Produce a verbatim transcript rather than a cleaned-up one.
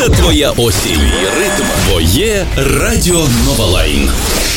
твоя осінь. Твій ритм. Твоє Радіо Нова Лайн.